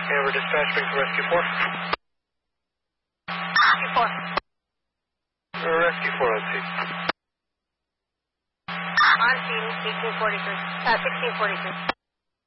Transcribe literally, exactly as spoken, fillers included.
Amber dispatch, bring to Rescue four. Rescue four. Rescue four on scene. On scene, eighteen forty-three. Uh, sixteen forty-three.